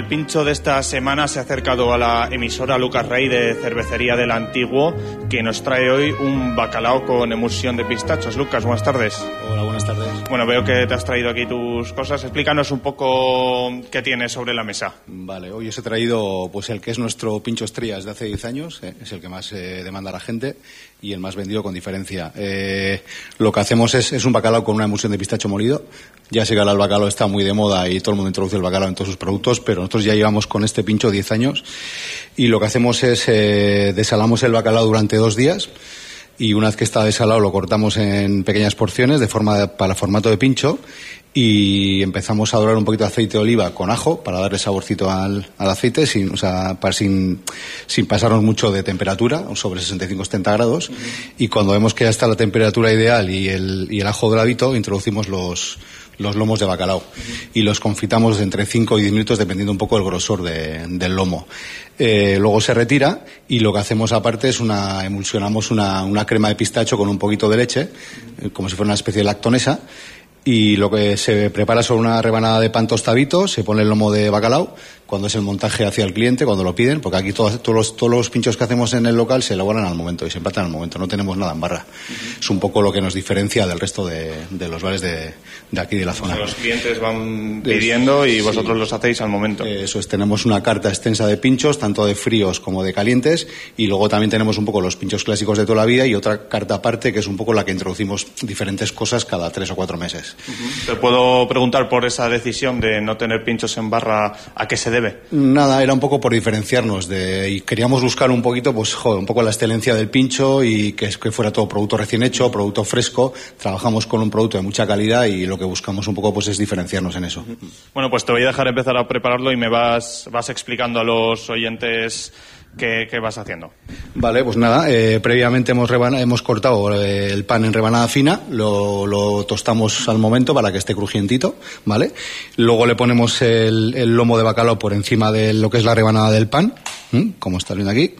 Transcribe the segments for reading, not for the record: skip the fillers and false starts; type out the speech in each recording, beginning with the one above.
el pincho de esta semana se ha acercado a la emisora Lucas Rey de Cervecería del Antiguo, que nos trae hoy un bacalao con emulsión de pistachos. Lucas, buenas tardes. Hola, buenas tardes. Bueno, veo que te has traído aquí tus cosas. Explícanos un poco qué tienes sobre la mesa. Vale, hoy os he traído pues el que es nuestro pincho estrella de hace 10 años, es el que más demanda la gente y el más vendido con diferencia. Lo que hacemos es un bacalao con una emulsión de pistacho molido. Ya sé que ahora el bacalao está muy de moda y todo el mundo introduce el bacalao en todos sus productos, pero nosotros ya llevamos con este pincho 10 años y lo que hacemos es desalamos el bacalao durante 2 días y una vez que está desalado lo cortamos en pequeñas porciones para formato de pincho y empezamos a dorar un poquito de aceite de oliva con ajo para darle saborcito al aceite sin pasarnos mucho de temperatura, sobre 65-70 grados, y cuando vemos que ya está la temperatura ideal y el ajo doradito, introducimos los lomos de bacalao y los confitamos de entre 5 y 10 minutos dependiendo un poco del grosor del lomo. Luego se retira y lo que hacemos aparte es emulsionamos una crema de pistacho con un poquito de leche, como si fuera una especie de lactonesa, y lo que se prepara sobre una rebanada de pan tostadito, se pone el lomo de bacalao cuando es el montaje hacia el cliente, cuando lo piden, porque aquí todos los pinchos que hacemos en el local se elaboran al momento y se empatan al momento, no tenemos nada en barra. Es un poco lo que nos diferencia del resto de los bares de aquí de la zona. Los clientes van pidiendo y vosotros los hacéis al momento. Eso es, tenemos una carta extensa de pinchos, tanto de fríos como de calientes, y luego también tenemos un poco los pinchos clásicos de toda la vida y otra carta aparte que es un poco la que introducimos diferentes cosas cada 3 o 4 meses. ¿Te puedo preguntar por esa decisión de no tener pinchos en barra, a qué se debe? Nada, era un poco por diferenciarnos y queríamos buscar un poquito, un poco la excelencia del pincho y que fuera todo producto recién hecho, producto fresco. Trabajamos con un producto de mucha calidad y lo que buscamos un poco pues es diferenciarnos en eso. Bueno, pues te voy a dejar empezar a prepararlo y me vas explicando a los oyentes ¿Qué vas haciendo? Vale, pues nada, previamente hemos cortado el pan en rebanada fina, lo tostamos al momento para que esté crujientito, ¿vale? Luego le ponemos el lomo de bacalao por encima de lo que es la rebanada del pan, como está viendo aquí.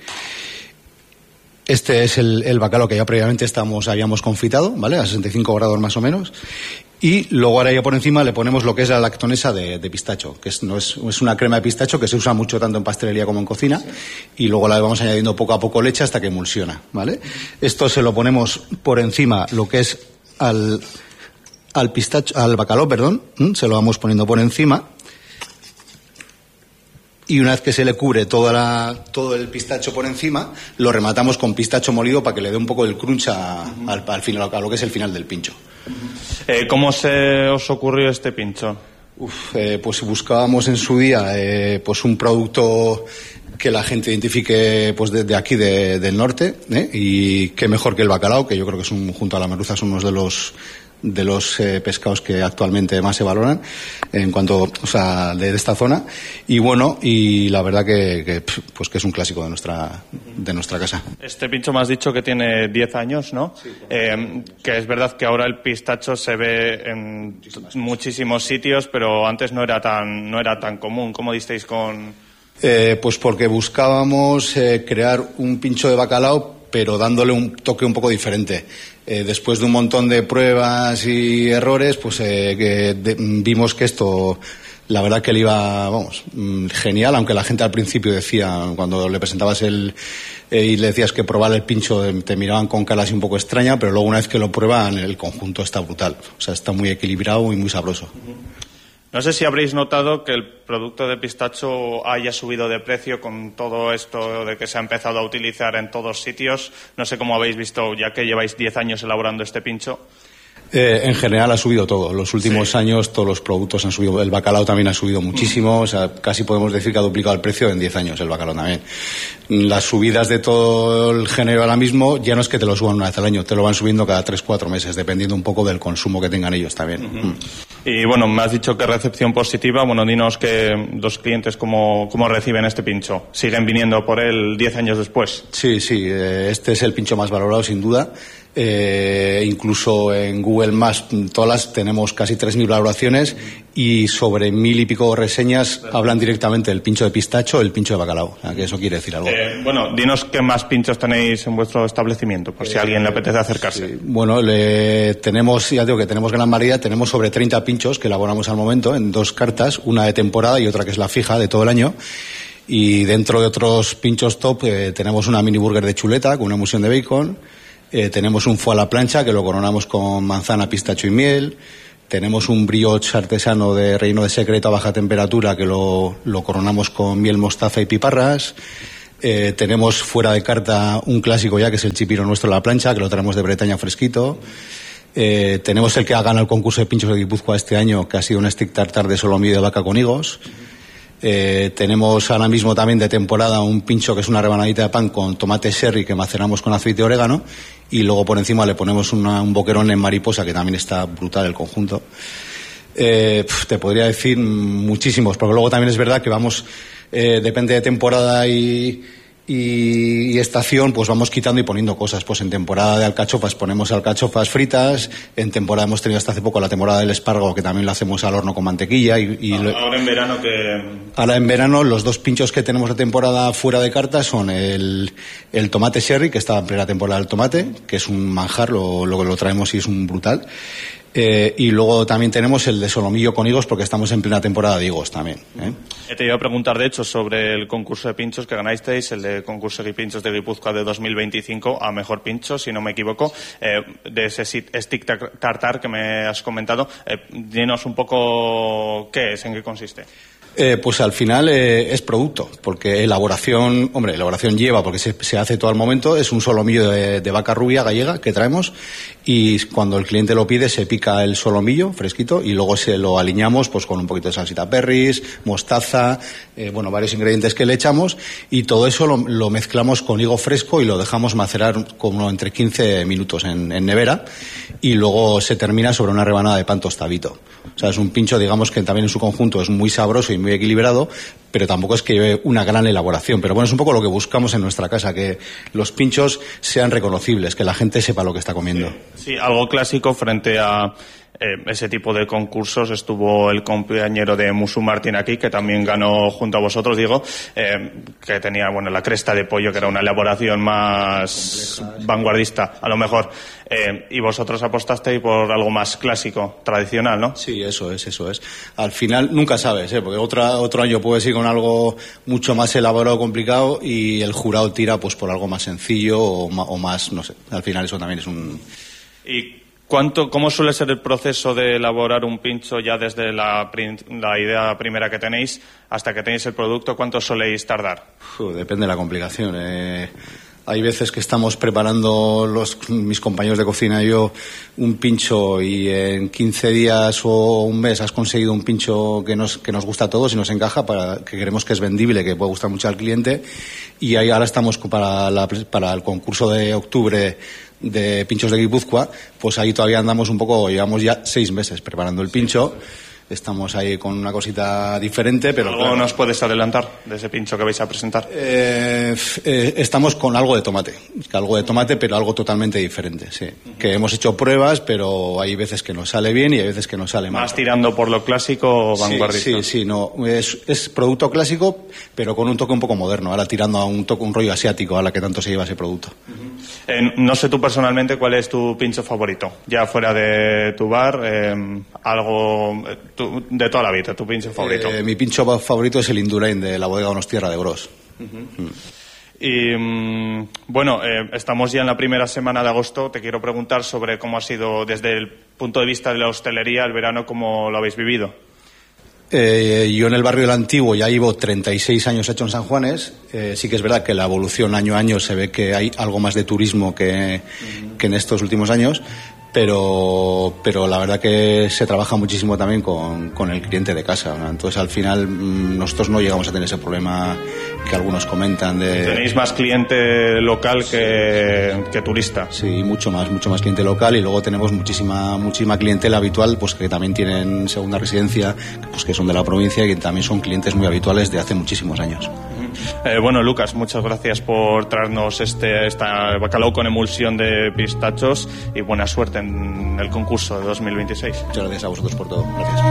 Este es el bacalao que ya previamente habíamos confitado, ¿vale? A 65 grados más o menos. Y luego ahora ya por encima le ponemos lo que es la lactonesa de pistacho, que es una crema de pistacho que se usa mucho tanto en pastelería como en cocina, y luego la vamos añadiendo poco a poco leche hasta que emulsiona, ¿vale? Esto se lo ponemos por encima lo que es al bacalao, se lo vamos poniendo por encima. Y una vez que se le cubre todo el pistacho por encima, lo rematamos con pistacho molido para que le dé un poco el crunch al final, a lo que es el final del pincho. ¿Cómo se os ocurrió este pincho? Pues buscábamos en su día pues un producto que la gente identifique pues de aquí del norte, y qué mejor que el bacalao, que yo creo que junto a la merluza son unos de los pescados que actualmente más se valoran en cuanto, de esta zona, y bueno, y la verdad que es un clásico de nuestra casa. Este pincho me has dicho que tiene 10 años, ¿no? Sí. Que es verdad que ahora el pistacho se ve en muchísimos sitios, pero antes no era tan común. ¿Cómo disteis con...? Pues porque buscábamos crear un pincho de bacalao, pero dándole un toque un poco diferente. Después de un montón de pruebas y errores, pues vimos que esto, la verdad que le iba, genial, aunque la gente al principio decía, cuando le presentabas y le decías que probara el pincho, te miraban con cara así un poco extraña, pero luego una vez que lo prueban, el conjunto está brutal. Está muy equilibrado y muy sabroso. No sé si habréis notado que el producto de pistacho haya subido de precio con todo esto de que se ha empezado a utilizar en todos sitios. No sé cómo habéis visto, ya que lleváis 10 años elaborando este pincho. En general ha subido todo. Los últimos años todos los productos han subido. El bacalao también ha subido muchísimo. Casi podemos decir que ha duplicado el precio en 10 años el bacalao también. Las subidas de todo el género ahora mismo ya no es que te lo suban una vez al año, te lo van subiendo cada 3-4 meses, dependiendo un poco del consumo que tengan ellos también. Y bueno, me has dicho que recepción positiva. Bueno, dinos que los clientes cómo reciben este pincho. ¿Siguen viniendo por él 10 años después? Sí, este es el pincho más valorado sin duda. Incluso en Google Maps todas tenemos casi 3.000 valoraciones y sobre 1.000 y pico reseñas hablan directamente del pincho de pistacho, el pincho de bacalao. O sea, que eso quiere decir algo. Bueno, dinos qué más pinchos tenéis en vuestro establecimiento, por si a alguien le apetece acercarse. Sí. Bueno, tenemos, ya digo que tenemos gran variedad, tenemos sobre 30 pinchos que elaboramos al momento en 2 cartas, una de temporada y otra que es la fija de todo el año. Y dentro de otros pinchos top tenemos una mini burger de chuleta con una emulsión de bacon. Tenemos un foie a la plancha que lo coronamos con manzana, pistacho y miel. Tenemos un brioche artesano de relleno de secreto a baja temperatura que lo coronamos con miel, mostaza y piparras. Tenemos fuera de carta un clásico ya que es el chipiro nuestro a la plancha, que lo traemos de Bretaña fresquito. Tenemos el que ha ganado el concurso de pinchos de Guipúzcoa este año, que ha sido un stick tartar de solomillo de vaca con higos. Tenemos ahora mismo también de temporada un pincho que es una rebanadita de pan con tomate sherry que maceramos con aceite de orégano y luego por encima le ponemos un boquerón en mariposa que también está brutal el conjunto. Te podría decir muchísimos, porque luego también es verdad que vamos, depende de temporada y estación, pues vamos quitando y poniendo cosas. Pues en temporada de alcachofas ponemos alcachofas fritas, en temporada hemos tenido hasta hace poco la temporada del espárrago, que también lo hacemos al horno con mantequilla. Ahora en verano Ahora en verano los 2 pinchos que tenemos de temporada fuera de carta son el tomate sherry, que está en plena temporada del tomate, que es un manjar, lo traemos y es un brutal. Y luego también tenemos el de solomillo con higos porque estamos en plena temporada de higos también. Te iba a preguntar, de hecho, sobre el concurso de pinchos que ganasteis, el de concurso de pinchos de Guipúzcoa de 2025 a mejor pincho, si no me equivoco, de ese stick tartar que me has comentado. Dinos un poco qué es, en qué consiste. Pues al final es producto, porque elaboración lleva, porque se hace todo al momento, es un solomillo de vaca rubia gallega que traemos y cuando el cliente lo pide se pica el solomillo fresquito y luego se lo aliñamos pues con un poquito de salsita perris, mostaza, varios ingredientes que le echamos y todo eso lo mezclamos con higo fresco y lo dejamos macerar como entre 15 minutos en nevera y luego se termina sobre una rebanada de pan tostadito. O sea, es un pincho, digamos, que también en su conjunto es muy sabroso y muy equilibrado, pero tampoco es que lleve una gran elaboración. Pero bueno, es un poco lo que buscamos en nuestra casa, que los pinchos sean reconocibles, que la gente sepa lo que está comiendo. Sí, algo clásico frente a ese tipo de concursos estuvo el compañero de Musu Martín aquí, que también ganó junto a vosotros, digo, que tenía la cresta de pollo, que era una elaboración más compleja, vanguardista, a lo mejor. Y vosotros apostasteis por algo más clásico, tradicional, ¿no? Sí, eso es. Al final nunca sabes, porque otro año puedes ir con algo mucho más elaborado, complicado, y el jurado tira pues por algo más sencillo o más, no sé. Al final eso también es un... ¿Cómo suele ser el proceso de elaborar un pincho ya desde la idea primera que tenéis hasta que tenéis el producto? ¿Cuánto soléis tardar? Depende de la complicación. Hay veces que estamos preparando mis compañeros de cocina y yo un pincho y en 15 días o un mes has conseguido un pincho que nos gusta a todos y nos encaja, que creemos que es vendible, que puede gustar mucho al cliente. Y ahí ahora estamos para el concurso de octubre de pinchos de Guipúzcoa, pues ahí todavía andamos un poco, llevamos ya 6 meses preparando el pincho. Estamos ahí con una cosita diferente, pero... ¿Algo nos puedes adelantar de ese pincho que vais a presentar? Estamos con algo de tomate, pero algo totalmente diferente, sí. Uh-huh. Que hemos hecho pruebas, pero hay veces que nos sale bien y hay veces que nos sale mal. ¿Más tirando por lo clásico o vanguardista? Sí, no. Es producto clásico, pero con un toque un poco moderno. Ahora tirando a un rollo asiático, a la que tanto se lleva ese producto. Uh-huh. No sé tú personalmente cuál es tu pincho favorito, ya fuera de tu bar, algo de toda la vida, tu pincho favorito. Mi pincho favorito es el Indurain de la bodega Donostierra de Gros. Uh-huh. Y estamos ya en la primera semana de agosto. Te quiero preguntar sobre cómo ha sido desde el punto de vista de la hostelería el verano, cómo lo habéis vivido. Yo en el barrio del Antiguo ya llevo 36 años hecho en San Juanes. Sí que es verdad que la evolución año a año se ve que hay algo más de turismo que en estos últimos años, pero la verdad que se trabaja muchísimo también con el cliente de casa, ¿no? Entonces al final nosotros no llegamos a tener ese problema que algunos comentan de... Tenéis más cliente local que turista. Sí, mucho más cliente local, y luego tenemos muchísima clientela habitual, pues que también tienen segunda residencia, pues que son de la provincia y que también son clientes muy habituales de hace muchísimos años. Bueno, Lucas, muchas gracias por traernos esta bacalao con emulsión de pistachos y buena suerte en el concurso de 2026. Muchas gracias a vosotros por todo. Gracias.